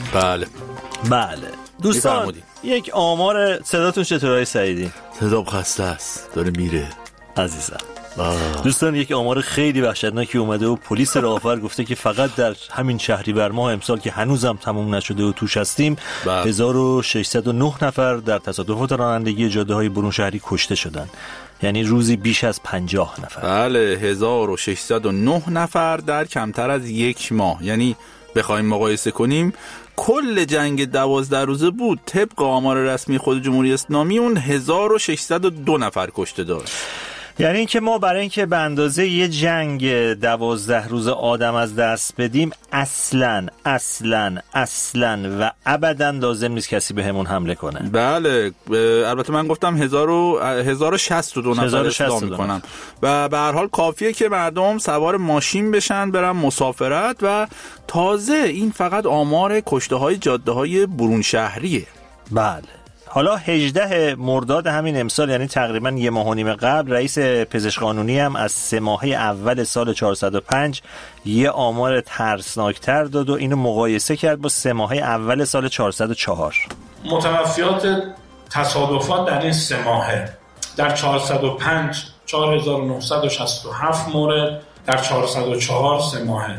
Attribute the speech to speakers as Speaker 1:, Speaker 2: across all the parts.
Speaker 1: بله
Speaker 2: دوستان، یک آمار. صداتون چطوره سعیدی؟
Speaker 1: صدام خسته است، داره میره
Speaker 2: عزیزم. دوستان، یک آمار خیلی وحشتناکی اومده و پلیس راهور گفته که فقط در همین شهریور ماه امسال که هنوزم تموم نشده و توش هستیم 1609 نفر در تصادفات رانندگی جاده‌های برون شهری کشته شدن. یعنی روزی بیش از 50 نفر.
Speaker 1: بله، 1609 نفر در کمتر از یک ماه. یعنی بخوایم مقایسه کنیم کل جنگ 12 روزه بود طبق آمار رسمی خود جمهوری اسلامی اون 1602 نفر کشته داشت.
Speaker 2: یعنی اینکه ما برای اینکه به اندازه یه جنگ 12 روز آدم از دست بدیم اصلاً و ابداً لازم نیست کسی به همون حمله کنه.
Speaker 1: بله، البته من گفتم 1062 نفر اصلاح میکنم و به هر حال کافیه که مردم سوار ماشین بشن برن مسافرت و تازه این فقط آمار کشته های جاده های برون شهریه.
Speaker 2: بله. حالا 18 مرداد همین امسال، یعنی تقریبا یه ماه و نیم قبل، رئیس پزشک قانونی هم از 3 ماهه اول سال 405 یه آمار ترسناکتر داد و اینو مقایسه کرد با 3 ماهه اول سال 404.
Speaker 3: متوفیات تصادفات در این 3 ماهه در 405 4967 مورد، در 404 3 ماهه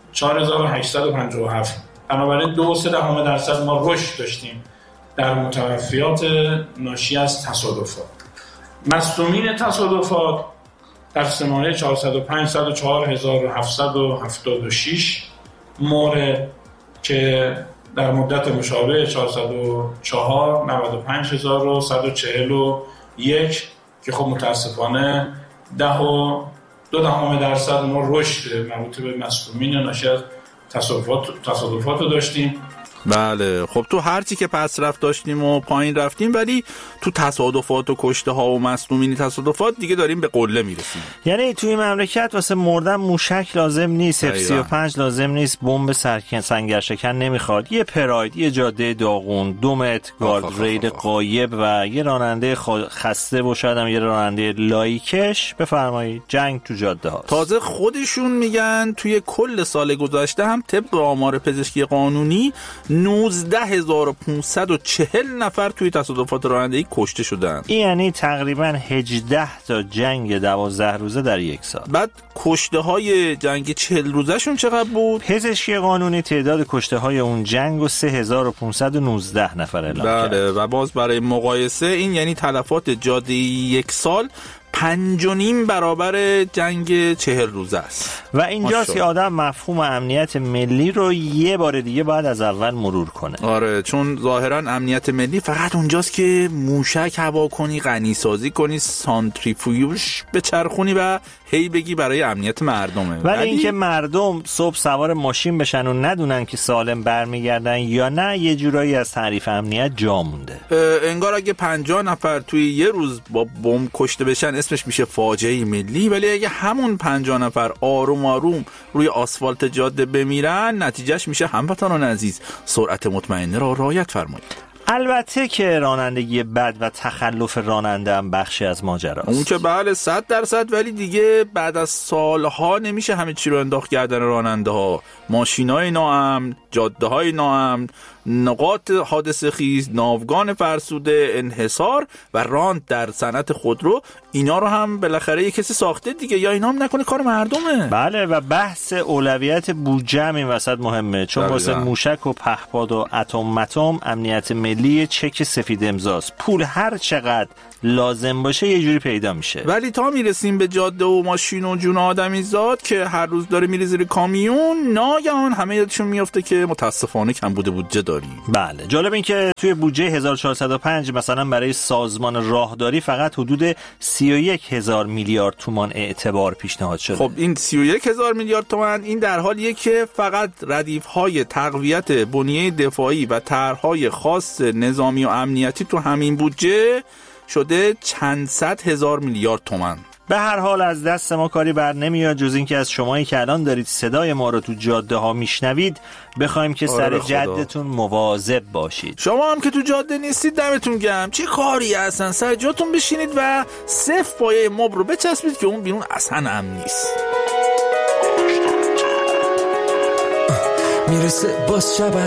Speaker 3: 4857. بنابراین 2.3% ما رشد داشتیم در متوفیات ناشی از تصادفات. مصدومین تصادفات در 3 ماهه 405 104,776 مورد که در مدت مشابه 404 95,141 که خب متاسفانه 10.2% ما رشد مربوط به مصدومین ناشی از تصادفات رو داشتیم.
Speaker 1: بله، خب تو هرچی که پس رفت داشتیم و پایین رفتیم، ولی تو تصادفات و کشته ها و مصدومین تصادفات دیگه داریم به قله میرسیم.
Speaker 2: یعنی توی مملکت واسه مردن موشک لازم نیست، F35 لازم نیست، بمب سنگرشکن نمیخواد، یه پراید، یه جاده داغون، 2 متر گاردریل غایب و یه راننده خسته و شاید هم یه راننده لایکش. بفرمایید، جنگ تو جاده ها.
Speaker 1: تازه خودشون میگن توی کل سال گذشته هم طبق آمار پزشکی قانونی 19,540 نفر توی تصادفات رانندگی کشته شدن.
Speaker 2: این یعنی تقریباً 18 تا جنگ 12 روزه در یک سال.
Speaker 1: بعد کشته های جنگ 40 روزه شون چقدر بود؟
Speaker 2: پزشکی قانونی تعداد کشته های اون جنگ رو 3519 نفر اعلام کرد.
Speaker 1: بله، و باز برای مقایسه این یعنی تلفات جاده یک سال 5.5 برابر جنگ 40 روزه است.
Speaker 2: و اینجاست که آدم مفهوم امنیت ملی رو یه بار دیگه باید از اول مرور کنه.
Speaker 1: آره، چون ظاهرا امنیت ملی فقط اونجاست که موشک هوا کنی، غنی سازی کنی، سانتریفیوژ بچرخونی و هی بگی برای امنیت مردمه.
Speaker 2: ولی اینکه مردم صبح سوار ماشین بشن و ندونن که سالم برمیگردن یا نه، یه جورایی از تعریف امنیت جا مونده.
Speaker 1: انگار اگه 50 نفر توی یه روز با بمب کشته بشن اسمش میشه فاجعه ملی، ولی اگه همون 50 نفر آروم آروم روی آسفالت جاده بمیرن، نتیجهش میشه هموطنان عزیز سرعت مطمئنه را رعایت فرمایید.
Speaker 2: البته که رانندگی بد و تخلف راننده هم بخشی از ماجراست.
Speaker 1: اون که بله 100%، ولی دیگه بعد از سالها نمیشه همه چی رو انداخت گردن راننده ها. ماشینای ناامن، جاده های ناامن، نقاط حادثه خیز، ناوگان فرسوده، انحصار و راند در صنعت خودرو، اینا رو هم بالاخره یک کسی ساخته دیگه، یا اینا هم نکنه کار مردمه.
Speaker 2: بله، و بحث اولویت بودجه هم این وسط مهمه، چون واسه موشک و پهپاد و اتم امنیت ملی چک سفید امضاست. پول هر چقدر لازم باشه یه جوری پیدا میشه.
Speaker 1: ولی تا میرسیم به جاده و ماشین و جون آدمی زاد که هر روز داره میره زیر کامیون، ناگهان همه یادشون میفته که متاسفانه کم بوده بودجه داریم.
Speaker 2: بله، جالب این که توی بودجه 1405 مثلا برای سازمان راهداری فقط حدود 31,000 میلیارد تومان اعتبار پیشنهاد شده.
Speaker 1: خب این 31,000 میلیارد تومان این در حالیه که فقط ردیف‌های تقویت بنیه دفاعی و طرح‌های خاص نظامی و امنیتی تو همین بودجه شده چند صد هزار میلیارد تومان.
Speaker 2: به هر حال از دست ما کاری بر نمیاد جز این که از شمایی که الان دارید صدای ما رو تو جاده ها میشنوید بخوایم که سر جدتون مواظب باشید.
Speaker 1: شما هم که تو جاده نیستید دمتون گرم، چه کاری هستن، سر جاتون بشینید و صف پایه مبل رو بچسبید که اون بیرون اصلا امن نیست.
Speaker 4: میرسه باز شب